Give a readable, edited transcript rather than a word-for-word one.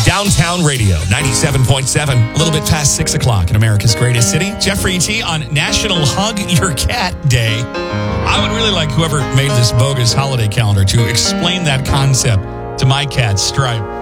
Downtown Radio, 97.7, a little bit past 6 o'clock in America's greatest city. Jeffrey T. on National Hug Your Cat Day. I would really like whoever made this bogus holiday calendar to explain that concept to my cat, Stripe.